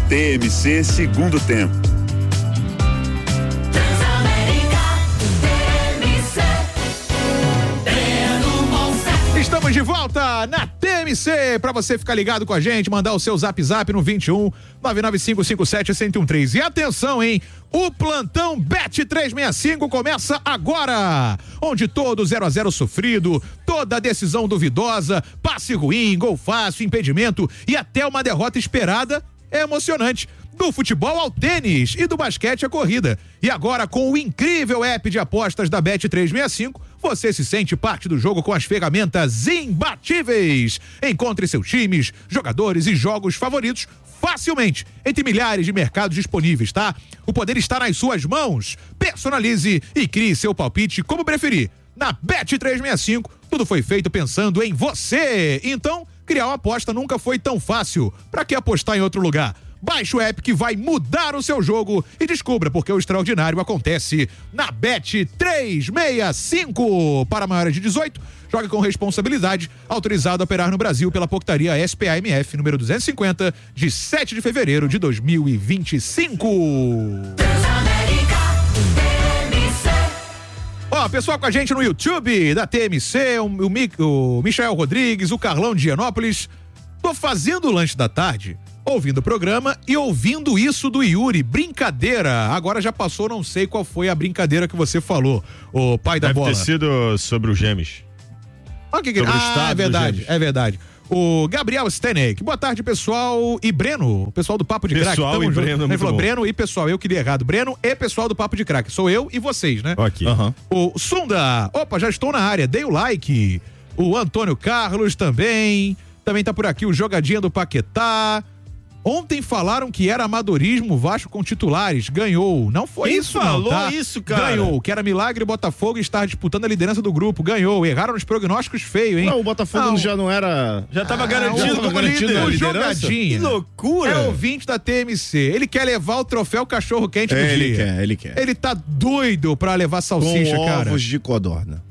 TMC Segundo Tempo. Estamos de volta na TMC, para você ficar ligado com a gente, mandar o seu zap no 21 99557-1013. E atenção, hein? O plantão Bet365 começa agora, onde todo 0-0 sofrido, toda decisão duvidosa, passe ruim, gol fácil, impedimento e até uma derrota esperada é emocionante. Do futebol ao tênis e do basquete à corrida. E agora, com o incrível app de apostas da Bet365, você se sente parte do jogo com as ferramentas imbatíveis. Encontre seus times, jogadores e jogos favoritos facilmente entre milhares de mercados disponíveis, tá? O poder está nas suas mãos. Personalize e crie seu palpite como preferir. Na Bet365, tudo foi feito pensando em você. Então, criar uma aposta nunca foi tão fácil. Pra que apostar em outro lugar? Baixe o app que vai mudar o seu jogo e descubra porque o extraordinário acontece na Bet365. Para maiores de 18, jogue com responsabilidade. Autorizado a operar no Brasil pela portaria SPAMF número 250 de 7 de fevereiro de 2025. Ó, pessoal com a gente no YouTube da TMC, o Michael Rodrigues, o Carlão de Higienópolis. Tô fazendo o lanche da tarde, ouvindo o programa e ouvindo isso do Yuri. Brincadeira. Agora já passou, não sei qual foi a brincadeira que você falou, o pai da bola. Deve ter sido sobre os gêmeos. Sobre o estado, é verdade, é verdade. O Gabriel Stenek. Boa tarde, pessoal. E Breno, o pessoal do Papo de Crack. Pessoal e Breno. Ele falou Breno e pessoal. Eu queria errado. Breno e pessoal do Papo de Crack. Sou eu e vocês, né? Ok. O Sunda. Opa, já estou na área. Dei o like. O Antônio Carlos também. Também tá por aqui o Jogadinha do Paquetá. Ontem falaram que era amadorismo Vasco com titulares. Ganhou. Não foi Quem isso, falou não, tá? isso, cara? Ganhou. Que era milagre Botafogo estar disputando a liderança do grupo. Ganhou. Erraram nos prognósticos feios, hein? Não, o Botafogo já não era... Já tava garantido como líder. O Jogadinha. Que loucura. É ouvinte da TMC. Ele quer levar o troféu cachorro quente do dia. Ele quer. Ele tá doido pra levar salsicha, com cara. ovos de codorna.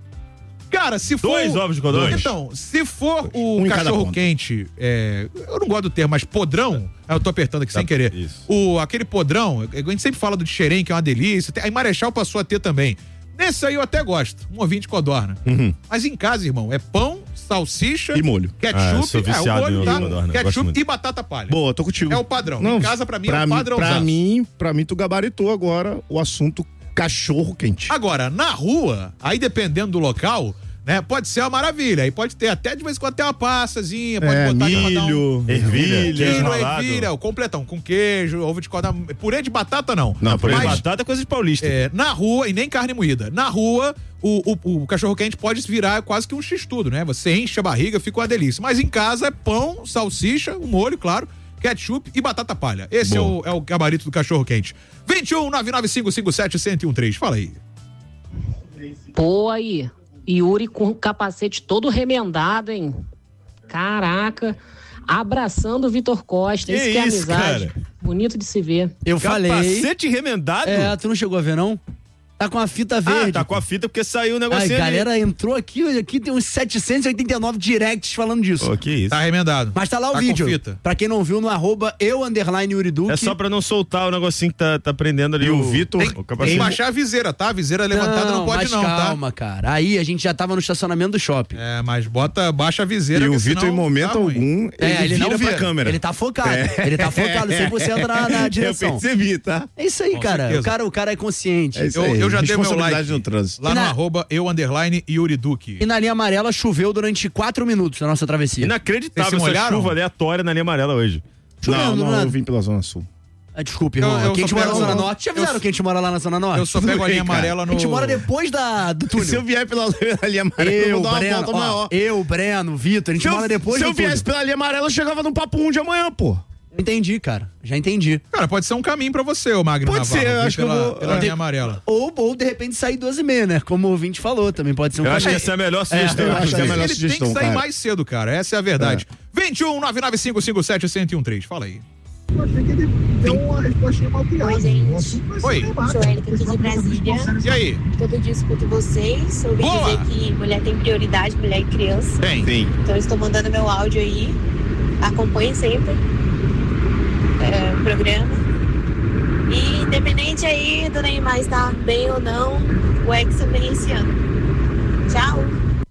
Cara, se for... 2 ovos de codorna? Então, se for o cachorro quente, eu não gosto do termo, mas podrão, eu tô apertando aqui sem querer. Isso. Aquele podrão, a gente sempre fala do de xerém, que é uma delícia, aí Marechal passou a ter também. Nesse aí eu até gosto, um ovinho de codorna. Mas em casa, irmão, é pão, salsicha e molho. Ketchup, sou viciado molho, tá? codorna, Ketchup e batata palha. Boa, tô contigo. É o padrão. Não, em casa, pra mim, é o padrão. Pra mim, tu gabaritou agora o assunto cachorro quente. Agora, na rua, aí dependendo do local... né? Pode ser uma maravilha, aí pode ter até de vez em quando até uma passazinha, pode botar milho, ervilha, o completão, com queijo, ovo de codorna, purê de batata não. Não, purê de batata é coisa de paulista. Na rua, e nem carne moída, na rua o cachorro quente pode virar quase que um x-tudo, né? Você enche a barriga, fica uma delícia, mas em casa é pão, salsicha, um molho, claro, ketchup e batata palha. Esse é o gabarito do cachorro quente. 21 99557 1013, fala aí. Pô, aí, Yuri com o capacete todo remendado, hein? Caraca, abraçando o Vitor Costa, isso que é amizade. Cara? Bonito de se ver. Eu falei. Capacete remendado? Tu não chegou a ver, não? Tá com a fita verde. Tá com a fita porque saiu o negocinho. A galera entrou aqui tem uns 789 directs falando disso. Que isso. Tá remendado. Mas tá lá o vídeo. Pra quem não viu, no @eu_Yuriduque. É só pra não soltar o negocinho que tá prendendo ali. E o Vitor. Tem que baixar a viseira, tá? A viseira levantada não pode não, tá? Calma, cara. Aí a gente já tava no estacionamento do shopping. Mas baixa a viseira. E o Vitor, em momento algum, ele não vira pra câmera. Ele tá focado. Ele tá focado 100% na direção. Eu percebi, tá? É isso aí, cara. O cara é consciente. Eu já dei meu like. No trânsito. Lá no @eu_Yuriduque. E na linha amarela choveu durante 4 minutos na nossa travessia. Inacreditável essa chuva aleatória na linha amarela hoje. Não, eu vim pela Zona Sul. Desculpe, irmão. Quem te mora na Zona Norte? Já avisaram que a gente mora lá na Zona Norte? Eu só pego a linha amarela no... A gente mora depois do túnel. Se eu vier pela linha amarela, eu vou dar uma volta maior. Breno, Vitor, a gente mora depois do túnel. Se eu viesse pela linha amarela, eu chegava no Papo 1 de amanhã, pô. Entendi, cara. Já entendi. Cara, pode ser um caminho pra você, o Magno Navarro. Pode ser, eu acho que eu vou... Pela linha amarela. Ou, de repente, sair 2h30, né? Como o ouvinte falou, também pode ser um caminho. caminho. Eu acho que essa é a melhor sugestão. Ele tem que sair mais cedo, cara. Essa é a verdade. 21 99557 1013. Fala aí. Eu achei que ele deu uma respostinha mal criada. Oi, gente. Oi. Sou Érica aqui de Brasília. E aí? Todo dia escuto vocês. Ouvi dizer que mulher tem prioridade, mulher e criança. Tem. Então eu estou mandando meu áudio aí. Acompanhe sempre. programa. E independente aí do Neymar estar bem ou não, o Hexa vem esse ano. Tchau!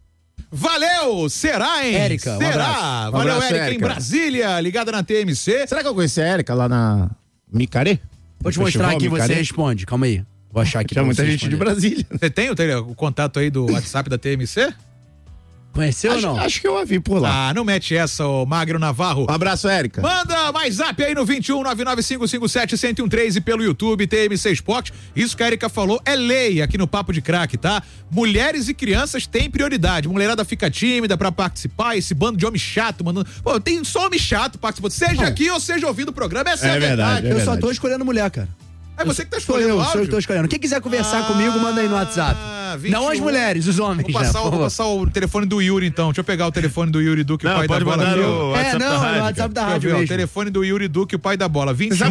Valeu! Será, hein? Érica, será? Valeu, Érica, em Brasília, ligada na TMC. Será que eu conheci a Érica lá na Micaré? Vou te mostrar aqui, você responde. Calma aí. Vou achar aqui. Tinha muita gente de Brasília. Você tem o contato aí do WhatsApp da TMC? Conheceu ou não? Acho que eu a vi por lá. Ah, não mete essa, ô Magro Navarro. Um abraço, Érica. Manda mais zap aí no 21 99557-1013 e pelo YouTube, TMC Esporte. Isso que a Érica falou é lei aqui no Papo de Craque, tá? Mulheres e crianças têm prioridade. Mulherada fica tímida pra participar, esse bando de homem chato, mandando. Pô, tem só homem chato participando. Seja aqui ou seja ouvindo o programa, essa é a verdade. Eu só tô escolhendo mulher, cara. É você que tá escolhendo o áudio? Eu tô escolhendo. Quem quiser conversar comigo, manda aí no WhatsApp. 21. Não as mulheres, os homens. Vou passar o telefone do Yuri, então. Deixa eu pegar o telefone do Yuri Duque, o pai da bola. No WhatsApp da rádio mesmo. O telefone do Yuri Duque, o pai da bola. 21,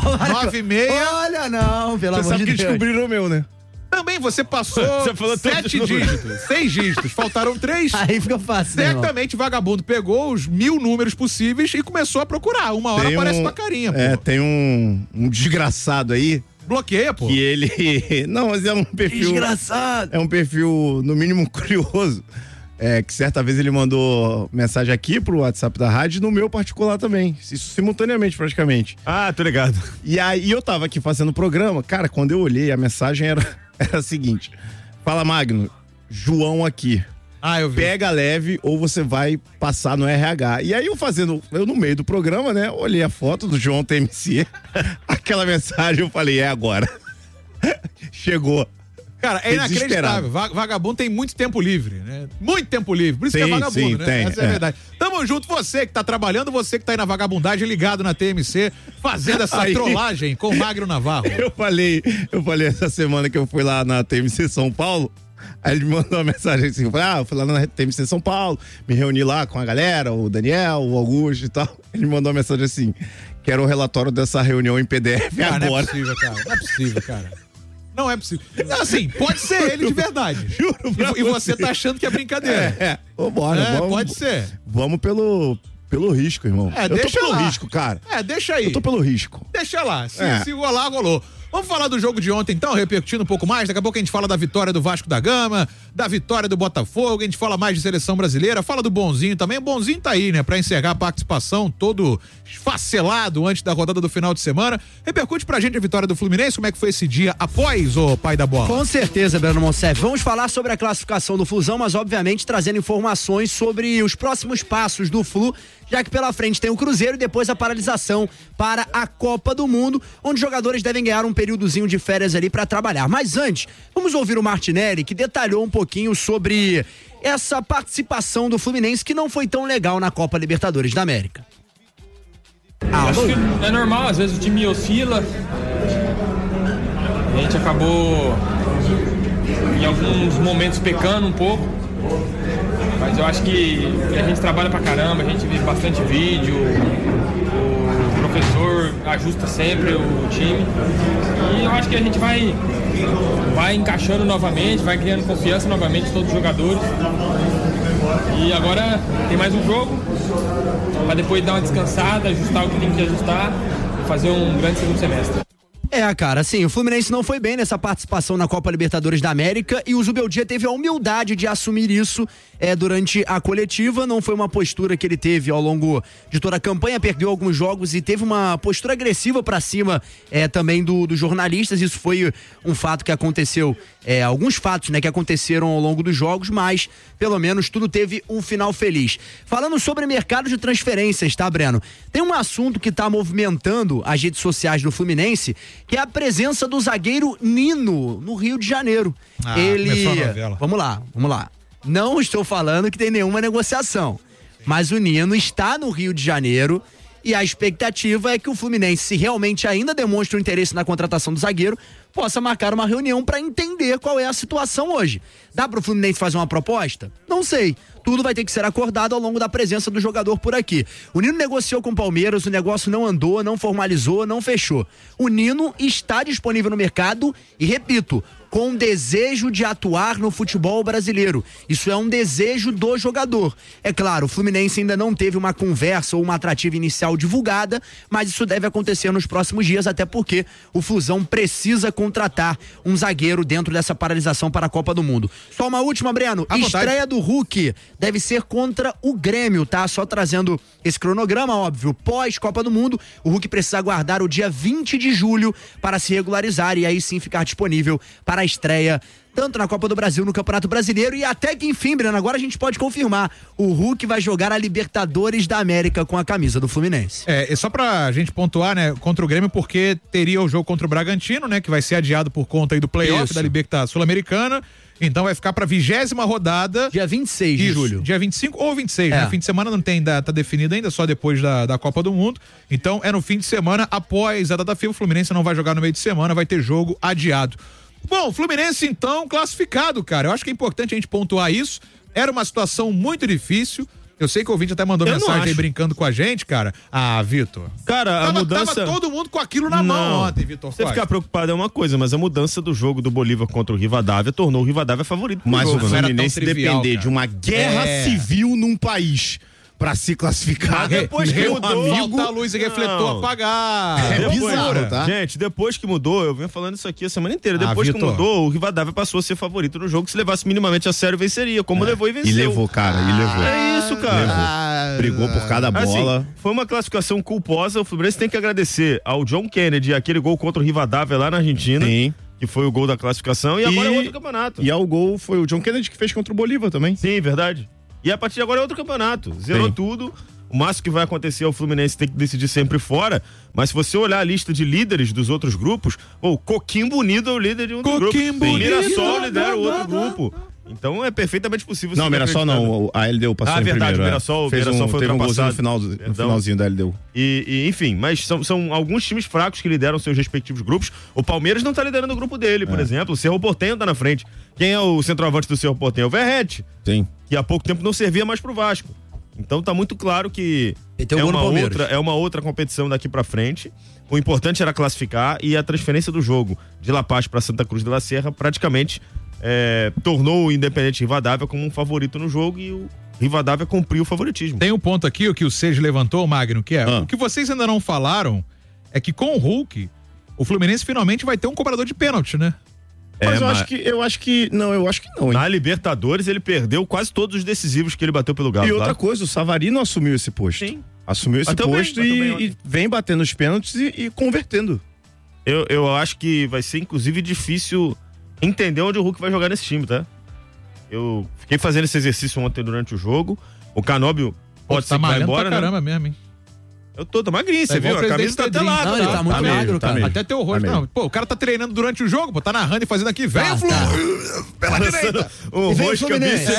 96. Olha, não, pelo amor de Deus. Você sabe que descobriram o meu, né? Também você passou 7 dígitos, 6 dígitos, faltaram 3. Aí fica fácil. Certamente vagabundo pegou os 1000 números possíveis e começou a procurar. Uma hora aparece tua carinha, pô. Tem um desgraçado aí. Bloqueia, pô. Que ele... Não, mas é um perfil... Desgraçado. É um perfil, no mínimo, curioso. Que certa vez ele mandou mensagem aqui pro WhatsApp da rádio e no meu particular também. Isso simultaneamente, praticamente. Ah, tô ligado. E aí eu tava aqui fazendo o programa. Cara, quando eu olhei, a mensagem era a seguinte. Fala, Magno, João aqui. Eu vi. Pega leve ou você vai passar no RH. E aí eu no meio do programa, né, olhei a foto do João TMC, aquela mensagem, eu falei, é agora. Chegou. Cara, é inacreditável. Vagabundo tem muito tempo livre, né? Muito tempo livre. Por isso que é vagabundo, né? Tem, essa é a verdade. Tamo junto, você que tá trabalhando, você que tá aí na vagabundagem, ligado na TMC, fazendo essa trollagem com o Magro Navarro. Eu falei essa semana que eu fui lá na TMC São Paulo. Aí ele me mandou uma mensagem assim, eu fui lá na TMC São Paulo, me reuni lá com a galera, o Daniel, o Augusto e tal. Ele me mandou uma mensagem assim, quero o relatório dessa reunião em PDF agora. Não é possível, cara. Não é possível, cara. Não é possível. Assim, pode ser ele de verdade. Juro e você tá achando que é brincadeira. Vambora, vamos. Pode ser. Vamos pelo risco, irmão. Eu tô pelo risco, cara. Deixa aí. Eu tô pelo risco. Deixa lá. Se rolar, rolou. Vamos falar do jogo de ontem, então, repercutindo um pouco mais. Daqui a pouco a gente fala da vitória do Vasco da Gama, da vitória do Botafogo, a gente fala mais de seleção brasileira, fala do Bonzinho também. O Bonzinho tá aí, né, pra encerrar a participação, todo esfacelado antes da rodada do final de semana. Repercute pra gente a vitória do Fluminense, como é que foi esse dia após o pai da bola? Com certeza, Breno Monsef. Vamos falar sobre a classificação do Flusão, mas obviamente trazendo informações sobre os próximos passos do Flu, já que pela frente tem o Cruzeiro e depois a paralisação para a Copa do Mundo, onde jogadores devem ganhar um períodozinho de férias ali para trabalhar. Mas antes, vamos ouvir o Martinelli, que detalhou um pouquinho sobre essa participação do Fluminense, que não foi tão legal na Copa Libertadores da América. Acho que é normal, às vezes o time oscila. A gente acabou em alguns momentos pecando um pouco. Mas eu acho que a gente trabalha pra caramba, a gente vê bastante vídeo, o professor ajusta sempre o time. E eu acho que a gente vai encaixando novamente, vai criando confiança novamente em todos os jogadores. E agora tem mais um jogo, para depois dar uma descansada, ajustar o que tem que ajustar e fazer um grande segundo semestre. Cara, assim, o Fluminense não foi bem nessa participação na Copa Libertadores da América e o Zubeldia teve a humildade de assumir isso durante a coletiva. Não foi uma postura que ele teve ao longo de toda a campanha, perdeu alguns jogos e teve uma postura agressiva pra cima também dos jornalistas. Isso foi um fato que aconteceu, alguns fatos, né, que aconteceram ao longo dos jogos, mas pelo menos tudo teve um final feliz. Falando sobre mercado de transferências, tá, Breno? Tem um assunto que tá movimentando as redes sociais do Fluminense, que é a presença do zagueiro Nino no Rio de Janeiro. Vamos lá. Não estou falando que tem nenhuma negociação, mas o Nino está no Rio de Janeiro e a expectativa é que o Fluminense, se realmente ainda demonstra o interesse na contratação do zagueiro, possa marcar uma reunião para entender qual é a situação hoje. Dá pro Fluminense fazer uma proposta? Não sei. Tudo vai ter que ser acordado ao longo da presença do jogador por aqui. O Nino negociou com o Palmeiras, o negócio não andou, não formalizou, não fechou. O Nino está disponível no mercado e, repito, com desejo de atuar no futebol brasileiro. Isso é um desejo do jogador. É claro, o Fluminense ainda não teve uma conversa ou uma atrativa inicial divulgada, mas isso deve acontecer nos próximos dias, até porque o Flusão precisa contratar um zagueiro dentro dessa paralisação para a Copa do Mundo. Só uma última, Breno. Estreia do Hulk deve ser contra o Grêmio, tá? Só trazendo esse cronograma, óbvio. Pós-Copa do Mundo, o Hulk precisa aguardar o dia 20 de julho para se regularizar e aí sim ficar disponível para a estreia tanto na Copa do Brasil, no Campeonato Brasileiro e até que enfim, Breno, agora a gente pode confirmar, o Hulk vai jogar a Libertadores da América com a camisa do Fluminense. É só pra gente pontuar, né, contra o Grêmio, porque teria o jogo contra o Bragantino, né, que vai ser adiado por conta aí do playoff da Libertadores Sul-Americana, então vai ficar pra 20ª rodada. Dia 26 de julho. Dia 25 ou 26, né? Fim de semana não tem, tá definido ainda, só depois da Copa do Mundo, então é no fim de semana, após a data FIFA, o Fluminense não vai jogar no meio de semana, vai ter jogo adiado. Bom, o Fluminense então classificado, cara. Eu acho que é importante a gente pontuar isso. Era uma situação muito difícil. Eu sei que o ouvinte até mandou mensagem aí brincando com a gente, cara. Ah, Vitor. Cara, a mudança... Tava todo mundo com aquilo na mão ontem, Vitor. Você ficar preocupado é uma coisa, mas a mudança do jogo do Bolívar contra o Rivadavia tornou o Rivadavia favorito. Mas jogo, o Fluminense depender de uma guerra civil num país pra se classificar. Depois que mudou, falta a luz e refletor apagar. É bizarro, tá? Gente, depois que mudou, eu venho falando isso aqui a semana inteira, depois que mudou, o Rivadavia passou a ser favorito no jogo, se levasse minimamente a sério, venceria, como levou e venceu. E levou, cara, É isso, cara. Brigou por cada bola. Assim, foi uma classificação culposa, o Fluminense tem que agradecer ao John Kennedy, aquele gol contra o Rivadavia lá na Argentina. Sim. Que foi o gol da classificação, e agora é outro campeonato. E o gol foi o John Kennedy que fez contra o Bolívar também. Sim, verdade. E a partir de agora é outro campeonato. Zerou tudo. O máximo que vai acontecer é o Fluminense ter que decidir sempre fora. Mas se você olhar a lista de líderes dos outros grupos, o Coquinho Bonito é o líder de um dos grupos. O Mirassol lidera o outro grupo. Então é perfeitamente possível. Não, Mirassol não. A LDU passou em verdade, primeiro. O Mirassol foi teve ultrapassado. No finalzinho da LDU. E enfim, mas são alguns times fracos que lideram seus respectivos grupos. O Palmeiras não tá liderando o grupo dele, por exemplo. O Cerro Porteño tá na frente. Quem é o centroavante do Cerro Porteño? É o Verratti. Sim. Que há pouco tempo não servia mais pro Vasco. Então tá muito claro que é uma outra competição daqui pra frente. O importante era classificar e a transferência do jogo de La Paz pra Santa Cruz de la Sierra praticamente tornou o Independente Rivadavia como um favorito no jogo e o Rivadavia cumpriu o favoritismo. Tem um ponto aqui, o que o Sérgio levantou, Magno, que é o que vocês ainda não falaram é que com o Hulk, o Fluminense finalmente vai ter um cobrador de pênalti, né? Mas eu acho que não. Hein? Na Libertadores ele perdeu quase todos os decisivos que ele bateu pelo Galo. E outra coisa, o Savarino assumiu esse posto. Sim. Assumiu esse posto e vem batendo os pênaltis e convertendo. Eu acho que vai ser inclusive difícil entender onde o Hulk vai jogar nesse time, tá? Eu fiquei fazendo esse exercício ontem durante o jogo. O Canóbio pode ser que vai embora, né? Caramba mesmo, hein? Eu tô magrinho, você viu? A camisa tá até lá. Não, ele tá muito magro, cara. Até teu rosto, não. Pô, o cara tá treinando durante o jogo, tá narrando e fazendo aqui, vem o Fluminense pela direita. O rosto, cabeça.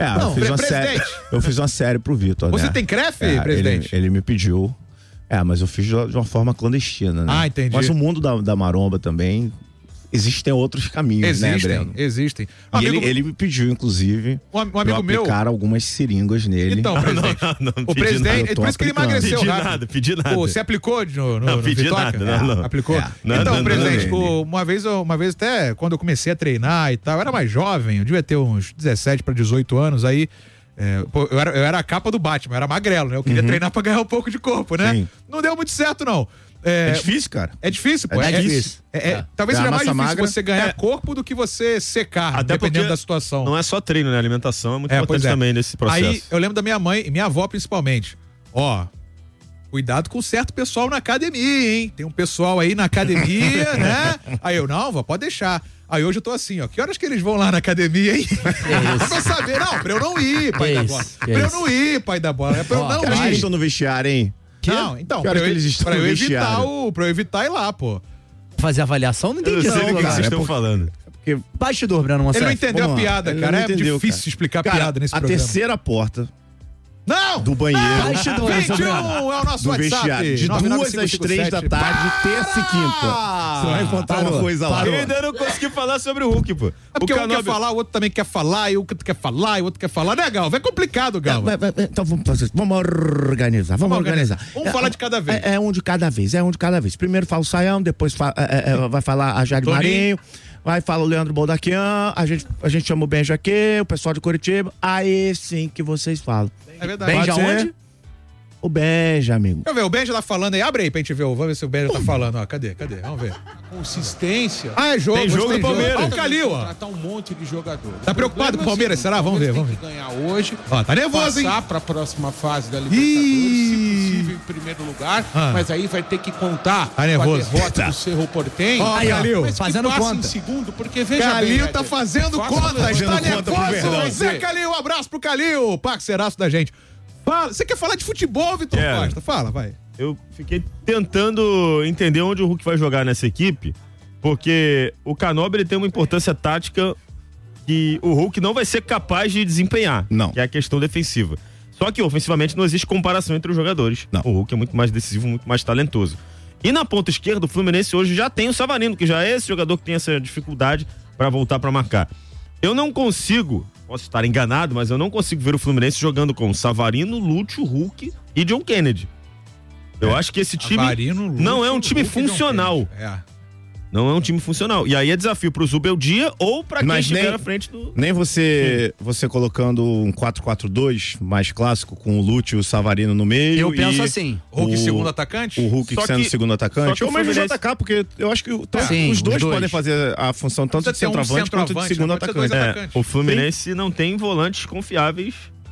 Eu fiz uma série pro Vitor, né? Você tem crefe, presidente? Ele me pediu. Mas eu fiz de uma forma clandestina, né? Ah, entendi. Mas o mundo da maromba também, existem outros caminhos, né, Breno? Existem. E ele me pediu, inclusive, um amigo meu aplicar algumas seringas nele. Então, presidente. O presidente, por isso que ele emagreceu rápido. Pedi nada. Você aplicou no pedi Vitoca? nada, não. Aplicou? É. Então, presidente, uma vez até quando eu comecei a treinar e tal, eu era mais jovem, eu devia ter uns 17 para 18 anos, aí eu era a capa do Batman, eu era magrelo, né? Eu queria treinar pra ganhar um pouco de corpo, né? Sim. Não deu muito certo, não. É difícil, cara. É difícil, pô. É difícil. Talvez seja mais difícil você ganhar corpo do que você secar, dependendo da situação. Não é só treino, né? A alimentação é muito importante também nesse processo. Aí eu lembro da minha mãe e minha avó principalmente. Cuidado com certo pessoal na academia, hein? Tem um pessoal aí na academia, né? Aí eu, não, vó, pode deixar. Aí hoje eu tô assim, que horas que eles vão lá na academia, hein? Pra saber, pra eu não ir, pai da bola. Pra eu não ir, pai da bola. Pra eu não ir. Eles estão no vestiário, hein? Não, então, pra eu evitar ir lá, pô. Fazer avaliação? Não entendi. Eu sei o que vocês estão falando. Bastidor, Breno. Ele não entendeu a piada, cara. É difícil explicar piada nesse programa. A terceira porta Não! Do banheiro. Não! 21 é o nosso do WhatsApp. Vestiário. De 2 às 3 da tarde, terça e quinta. Você vai encontrar uma coisa lá. Eu ainda não consegui falar sobre o Hulk, pô. É porque um quer falar, o outro também quer falar, e o outro quer falar, e o outro quer falar. Né, Galva? É complicado, Galva. Então vamos organizar. Vamos falar de cada vez. É um de cada vez. Primeiro fala o Saião, depois vai falar a Jade Marinho. Vai, fala o Leandro Boldaquian, a gente chama o Benja aqui, o pessoal de Curitiba. Aí sim que vocês falam. É verdade. Benja onde? O Benja, amigo. Deixa eu ver, o Benja tá falando aí. Abre aí pra gente ver. Vamos ver se o Benja tá falando. Ó, cadê? Vamos ver. Consistência. Ah, é jogo. Tem jogo do Palmeiras. Olha o Calil, ó. Contratar um monte de jogadores. Tá preocupado com o Palmeiras, será? Vamos ver. Tem que ganhar hoje. Ó, tá nervoso, hein? Passar pra próxima fase da Libertadores, se possível, em primeiro lugar. Mas aí vai ter que contar Tá nervoso. com a derrota do Cerro Porteño. Ó, Calil, mas que fazendo passe conta. em segundo, porque veja Calil bem, tá fazendo faça conta. fazendo Está conta pro Verdão. nervoso. Zé Calil, um abraço pro Calil, parceiraço da gente. Fala, você quer falar de futebol, Vitor Costa? Fala, vai. Eu fiquei tentando entender onde o Hulk vai jogar nessa equipe, porque o Canóbio tem uma importância tática que o Hulk não vai ser capaz de desempenhar, Não. que é a questão defensiva. Só que ofensivamente não existe comparação entre os jogadores. Não. O Hulk é muito mais decisivo, muito mais talentoso. E na ponta esquerda, o Fluminense hoje já tem o Savarino, que já é esse jogador que tem essa dificuldade para voltar para marcar. Eu não consigo, posso estar enganado, mas eu não consigo ver o Fluminense jogando com Savarino, Lúcio, Hulk e John Kennedy. Eu acho que esse time Savarino, Lúcio, não é um time Hulk e John funcional. Kennedy. Não é um time funcional. E aí é desafio pro Zubeldia ou pra quem Mas estiver nem- à frente do... Nem você colocando um 4-4-2 mais clássico, com o Lúcio e o Savarino no meio. Eu penso e assim. Hulk, segundo atacante? O Hulk Só sendo que- segundo só atacante. que o Ou mesmo o Fluminense- JK, porque eu acho que Sim, os dois os dois. podem fazer a função tanto de Precisa ter um centroavante quanto de centroavante, segundo né? Pode ser dois atacante. atacantes. O Fluminense não tem volantes confiáveis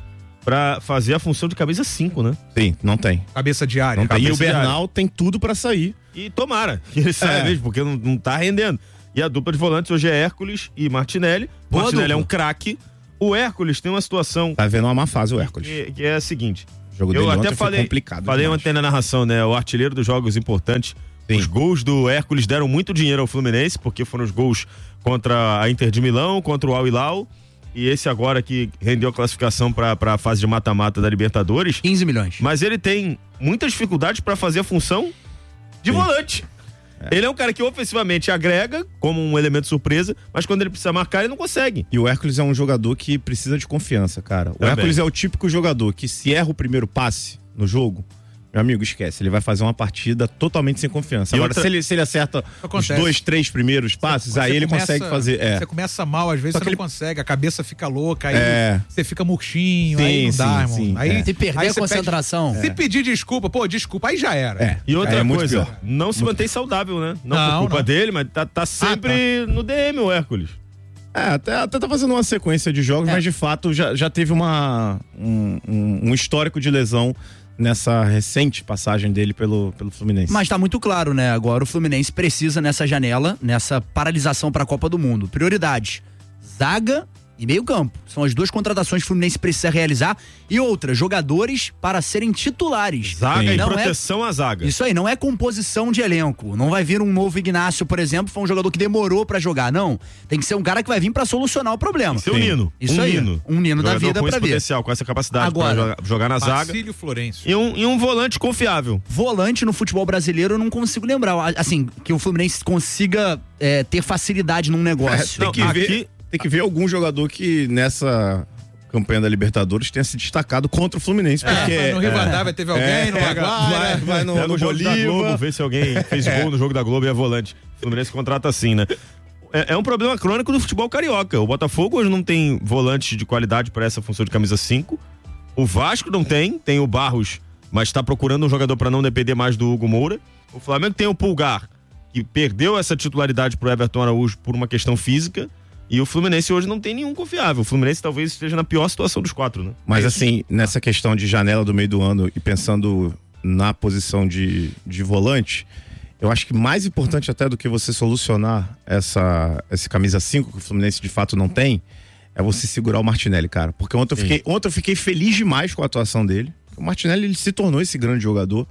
pra fazer a função de camisa 5, né? Sim, não tem. Cabeça de área. Não tem. E o Cabeça de área. Bernal tem tudo pra sair. E tomara que ele saia mesmo, porque não tá rendendo. E a dupla de volantes hoje é Hércules e Martinelli. Boa Martinelli é dupla. um craque. O Hércules tem uma situação Tá vendo uma má fase o Hércules. que é a seguinte. O jogo dele Eu até ontem foi falei complicado falei demais. ontem na narração, né? O artilheiro dos jogos importantes. Sim. Os gols do Hércules deram muito dinheiro ao Fluminense, porque foram os gols contra a Inter de Milão, contra o Al Hilal. E esse agora que rendeu a classificação para a fase de mata-mata da Libertadores. 15 milhões. Mas ele tem muitas dificuldades para fazer a função de volante. Ele é um cara que ofensivamente agrega como um elemento surpresa, mas quando ele precisa marcar, ele não consegue. E o Hércules é um jogador que precisa de confiança, cara. O Também. Hércules é o típico jogador que, se erra o primeiro passe no jogo, meu amigo, esquece. Ele vai fazer uma partida totalmente sem confiança. E Agora, outra- se ele acerta os Acontece. 2, 3 primeiros passes, Você aí ele começa- consegue fazer. Você começa mal, às vezes Só você que não ele- consegue, a cabeça fica louca, aí É. você fica murchinho, Sim, aí não dá, sim, irmão. sim, Aí, é. Se perder aí a você concentração. Se pedir desculpa, desculpa, aí já era. É. E outra É muito coisa, pior. não se mantém saudável, né? Não, Não, por culpa não. dele, mas tá sempre no DM o Hércules. Até tá fazendo uma sequência de jogos, mas de fato já teve um histórico de lesão nessa recente passagem dele pelo Fluminense. Mas tá muito claro, né? Agora o Fluminense precisa nessa janela, nessa paralisação pra Copa do Mundo. Prioridade: zaga e meio campo. São as duas contratações que o Fluminense precisa realizar. E outra, jogadores para serem titulares. Zaga e Não proteção à zaga. Isso aí, não é composição de elenco. Não vai vir um novo Ignacio, por exemplo, foi um jogador que demorou pra jogar. Não. Tem que ser um cara que vai vir pra solucionar o problema. Seu Nino. Isso aí. Um Nino da Jogador vida com pra esse vir. potencial, com essa capacidade Agora, pra jogar na zaga. Marcílio Florencio. E um volante confiável. Volante no futebol brasileiro eu não consigo lembrar. Assim, que o Fluminense consiga ter facilidade num negócio. Tem que ver algum jogador que nessa campanha da Libertadores tenha se destacado contra o Fluminense. Porque no Rivadavia teve alguém, no Maguire. vai no Pega o jogo da Globo, Bolívar. vê se alguém fez gol no jogo da Globo e é volante. O Fluminense contrata assim, né? É um problema crônico do futebol carioca. O Botafogo hoje não tem volante de qualidade para essa função de camisa 5. O Vasco não tem o Barros, mas está procurando um jogador para não depender mais do Hugo Moura. O Flamengo tem o Pulgar, que perdeu essa titularidade pro Everton Araújo por uma questão física. E o Fluminense hoje não tem nenhum confiável. O Fluminense talvez esteja na pior situação dos 4, né? Mas assim, nessa questão de janela do meio do ano e pensando na posição de volante, eu acho que mais importante até do que você solucionar esse camisa 5 que o Fluminense de fato não tem, é você segurar o Martinelli, cara. Porque ontem eu fiquei feliz demais com a atuação dele. O Martinelli, ele se tornou esse grande jogador.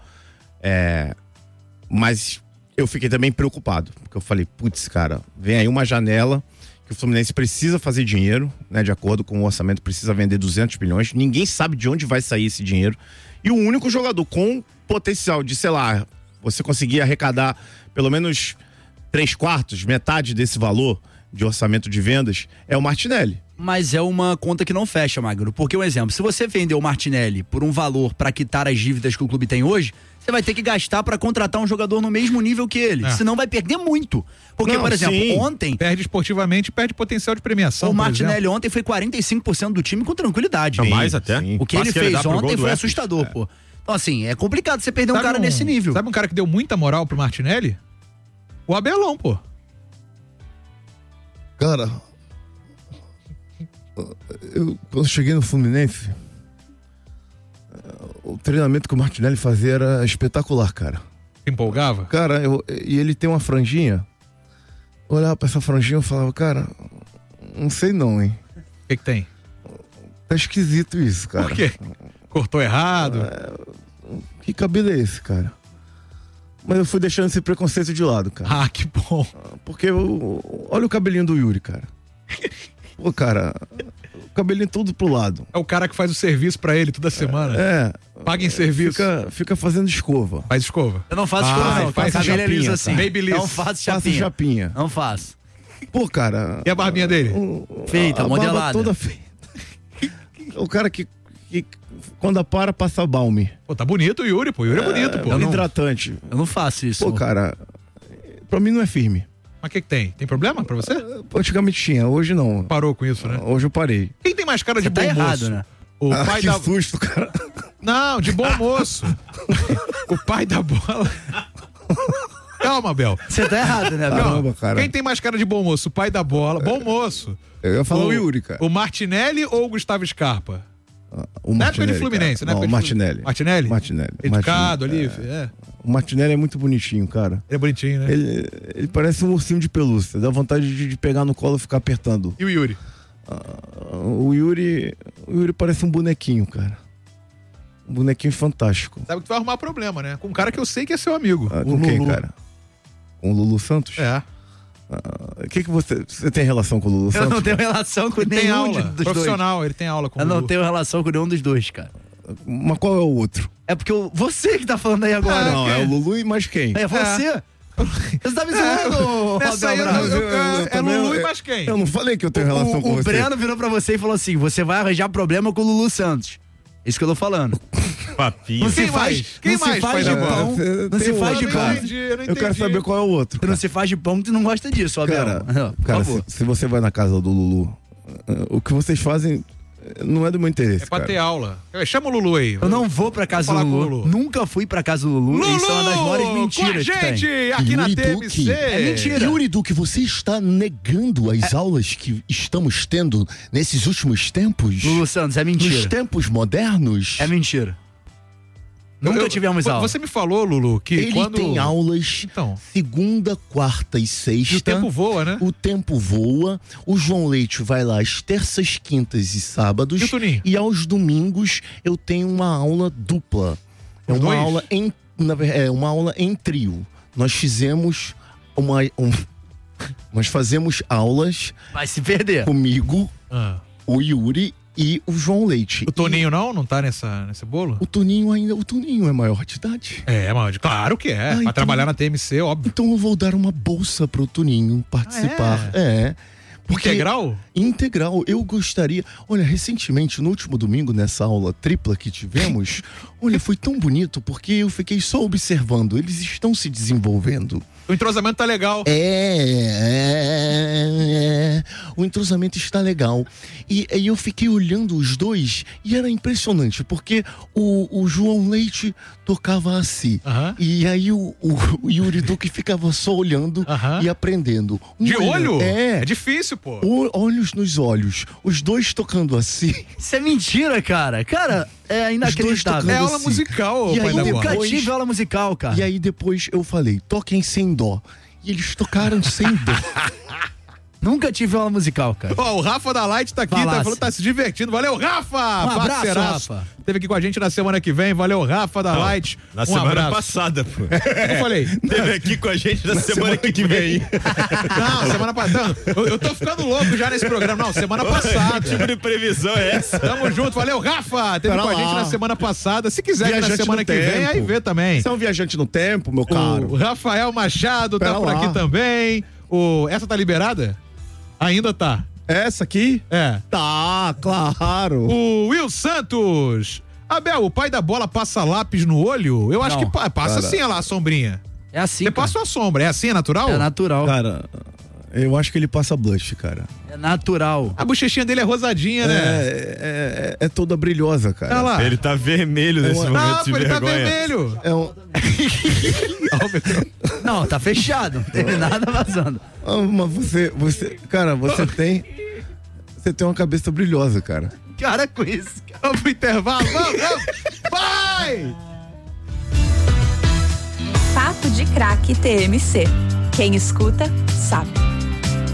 Mas eu fiquei também preocupado. Porque eu falei, putz, cara, vem aí uma janela que o Fluminense precisa fazer dinheiro, né? De acordo com o orçamento, precisa vender 200 milhões. Ninguém sabe de onde vai sair esse dinheiro. E o único jogador com potencial de, sei lá, você conseguir arrecadar pelo menos 3/4, metade desse valor de orçamento de vendas, é o Martinelli. Mas é uma conta que não fecha, Magno. Porque, um exemplo, se você vender o Martinelli por um valor para quitar as dívidas que o clube tem hoje, você vai ter que gastar para contratar um jogador no mesmo nível que ele. Senão vai perder muito. Porque, por exemplo, ontem... Perde esportivamente, perde potencial de premiação. O Martinelli ontem foi 45% do time com tranquilidade. Sim, mais até. Sim. O que ele fez ontem foi assustador, pô. Então, assim, é complicado você perder um cara nesse nível. Sabe um cara que deu muita moral pro Martinelli? O Abelão, pô. Cara, quando cheguei no Fluminense, o treinamento que o Martinelli fazia era espetacular, cara. Empolgava? Cara, e ele tem uma franjinha. Eu olhava pra essa franjinha e falava, cara, não sei não, hein? O que tem? Tá esquisito isso, cara. Por quê? Cortou errado? Que cabelo é esse, cara? Mas eu fui deixando esse preconceito de lado, cara. Ah, que bom. Porque olha o cabelinho do Yuri, cara. Pô, cara, o cabelinho todo pro lado. É o cara que faz o serviço pra ele toda semana. Paga em serviço. Fica fazendo escova. Faz escova? Eu não faço escova, não. Faz cabelo é liso assim. Babyliss. Não faço chapinha. Faço chapinha. Não faço. Pô, cara... E a barbinha dele? Feita, modelada. Barba toda feita. O cara que quando passa balme. Pô, tá bonito o Yuri, pô. O Yuri é bonito, pô. Hidratante. Eu não faço isso. Pô, cara, pra mim não é firme. Mas o que tem? Tem problema pra você? Antigamente tinha, hoje não. Parou com isso, né? Hoje eu parei. Quem tem mais cara de bom errado, moço? Né? O pai que da... susto, cara. Não, de bom moço. O pai da bola... Calma, Bel. Você tá errado, né, Bel? Caramba, cara. Quem tem mais cara de bom moço? O pai da bola. Bom moço. Eu ia falar o Yuri, cara. O Martinelli ou o Gustavo Scarpa? O na época de Fluminense, né? O Martinelli. Martinelli? Martinelli. Educado ali, O Martinelli é muito bonitinho, cara. Ele é bonitinho, né? Ele parece um ursinho de pelúcia. Dá vontade de pegar no colo e ficar apertando. E o Yuri? O Yuri parece um bonequinho, cara. Um bonequinho fantástico. Sabe que tu vai arrumar problema, né? Com um cara que eu sei que é seu amigo. Com quem, cara? Com o Lulu Santos? É. Que você tem relação com o Lulu Santos? Eu não tenho relação com nenhum dos dois. Profissional, ele tem aula com o Lulu. Eu não não tenho relação com nenhum dos dois, cara. Mas qual é o outro? É porque você que tá falando aí agora. Não, é o Lulu e mais quem? É você. Você tá me zoando, Nessa aí é Lulu e mais quem? Eu não falei que eu tenho relação com você. O Breno virou pra você e falou assim, você vai arranjar problema com o Lulu Santos. Isso que eu tô falando. Papinho. Quem mais? Quem mais faz de pão? Não se faz de pão. Eu quero saber qual é o outro. Não se faz de pão que tu não gosta disso, ó, cara, se você vai na casa do Lulu, o que vocês fazem não é do meu interesse. É pra ter aula. Chama o Lulu aí. Eu não vou pra casa do Lulu. Nunca fui pra casa do Lulu. Isso é uma das maiores mentiras com a gente aqui na TMC. É mentira. Yuri Duque, você está negando as aulas que estamos tendo nesses últimos tempos? Lulu Santos, é mentira. Nos tempos modernos? É mentira. Nunca tivemos aula. Você me falou, Lulu, que ele tem aulas segunda, quarta e sexta. E o tempo voa, né? O tempo voa. O João Leite vai lá às terças, quintas e sábados. E o Toninho? E aos domingos eu tenho uma aula dupla. É uma aula uma aula em trio. Nós fizemos nós fazemos aulas. Vai se perder. Comigo, o Yuri e o João Leite. O Toninho não tá nesse bolo? O Toninho é maior de idade. É, maior de claro que é. Vai trabalhar na TMC, óbvio. Então eu vou dar uma bolsa pro Toninho participar. Porque integral? Integral. Eu gostaria... Olha, recentemente, no último domingo, nessa aula tripla que tivemos, olha, foi tão bonito porque eu fiquei só observando. Eles estão se desenvolvendo. O entrosamento tá legal. O entrosamento está legal. E eu fiquei olhando os dois e era impressionante, porque o João Leite tocava assim. E aí o Yuri Duque ficava só olhando e aprendendo. De olho? É difícil, pô. Olhos nos olhos. Os dois tocando assim. Isso é mentira, cara. Cara, é inacreditável. É aula musical, pai da bola. Eu nunca tive aula musical, cara. E aí depois eu falei, toquem sem dó. E eles tocaram sem dó. Nunca tive aula musical, cara. O Rafa da Light tá aqui, tá falando, tá se divertindo. Valeu, Rafa! Um abraço, Rafa. Teve aqui com a gente na semana que vem. Valeu, Rafa da Light. Na semana passada, pô. Eu falei. Teve aqui com a gente na semana que vem. Não, semana passada. Eu tô ficando louco já nesse programa. Não, semana passada. Que tipo de previsão é essa? Tamo junto. Valeu, Rafa. Teve com a gente na semana passada. Se quiser ir na semana que vem, aí vê também. Você é um viajante no tempo, meu caro. O Rafael Machado tá por aqui também. Essa tá liberada? Ainda tá. Essa aqui? É. Tá, claro. O Will Santos. Abel, o pai da bola passa lápis no olho? Eu acho que passa assim, olha lá, a sombrinha. É assim, Você passa uma sombra, é assim, é natural? É natural. Cara, eu acho que ele passa blush, cara. É natural. A bochechinha dele é rosadinha, né? É toda brilhosa, cara. Olha lá. Ele tá vermelho nesse momento de ele vergonha. tá vermelho. Não, tá fechado. Não teve nada vazando. Mas você, cara, você tem uma cabeça brilhosa, cara. Cara, com isso. Vamos pro intervalo, vamos. Vai! Papo de Craque TMC. Quem escuta, sabe.